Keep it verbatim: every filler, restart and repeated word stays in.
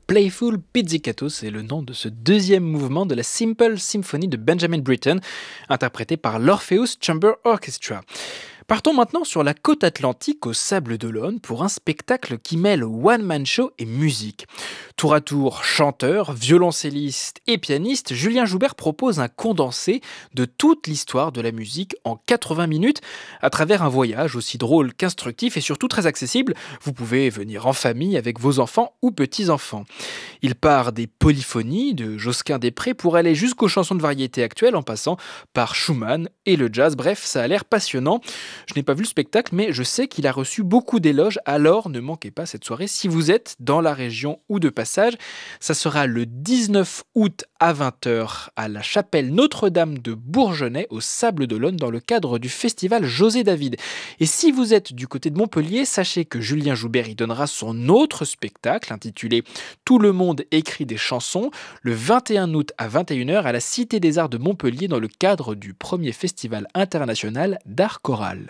Playful Pizzicato, c'est le nom de ce deuxième mouvement de la Simple Symphony de Benjamin Britten, interprété par l'Orpheus Chamber Orchestra. Partons maintenant sur la côte atlantique aux Sables d'Olonne pour un spectacle qui mêle one-man show et musique. Tour à tour chanteur, violoncelliste et pianiste, Julien Joubert propose un condensé de toute l'histoire de la musique en quatre-vingts minutes à travers un voyage aussi drôle qu'instructif et surtout très accessible. Vous pouvez venir en famille avec vos enfants ou petits-enfants. Il part des polyphonies de Josquin des Prés pour aller jusqu'aux chansons de variété actuelles en passant par Schumann et le jazz. Bref, ça a l'air passionnant. Je n'ai pas vu le spectacle, mais je sais qu'il a reçu beaucoup d'éloges, alors ne manquez pas cette soirée si vous êtes dans la région ou de passage. Ça sera le dix-neuf août à vingt heures à la chapelle Notre-Dame de Bourgenais aux Sables d'Olonne dans le cadre du festival José David. Et si vous êtes du côté de Montpellier, sachez que Julien Joubert y donnera son autre spectacle intitulé Tout le monde écrit des chansons le vingt et un août à vingt et une heures à la Cité des Arts de Montpellier dans le cadre du premier festival international d'art choral.